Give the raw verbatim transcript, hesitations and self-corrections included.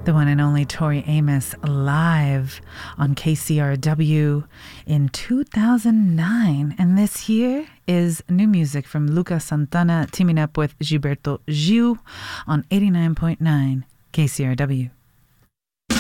The one and only Tori Amos live on K C R W in two thousand nine. And this here is new music from Lucas Santana teaming up with Gilberto Gil on eighty-nine point nine K C R W.